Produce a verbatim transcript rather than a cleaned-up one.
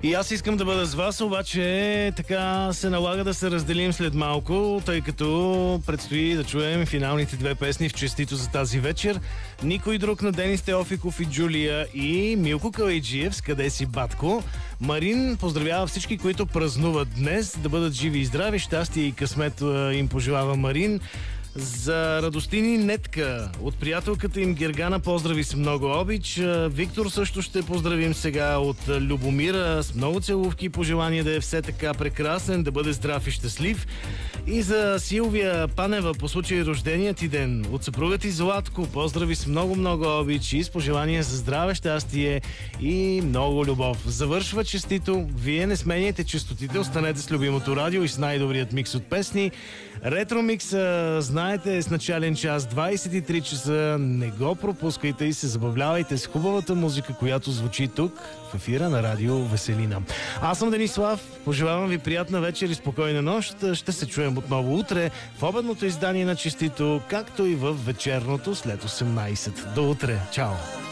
И аз искам да бъда с вас, обаче така се налага да се разделим след малко, тъй като предстои да чуем финалните две песни в честито за тази вечер. Никой друг на Денис Теофиков и Джулия и Милко Калайджиев с Къде си, батко. Марин поздравява всички, които празнуват днес, да бъдат живи и здрави, щастие и късмет им пожелава Марин. За Радостини Нетка от приятелката им Гергана поздрави с много обич. Виктор също ще поздравим сега от Любомира с много целувки и пожелание да е все така прекрасен, да бъде здрав и щастлив. И за Силвия Панева по случай рождения ти ден от съпруга ти Златко поздрави с много-много обич и с пожелание за здраве, щастие и много любов. Завършва честито. Вие не сменяйте честотите, останете с любимото радио и с най-добрият микс от песни. Ретро микса, знаете, с начален час двайсет и три часа. Не го пропускайте и се забавлявайте с хубавата музика, която звучи тук в ефира на радио Веселина. Аз съм Денислав, пожелавам ви приятна вечер и спокойна нощ. Ще се чуем отново утре в обедното издание на Честито, както и в вечерното след осемнайсет. До утре. Чао!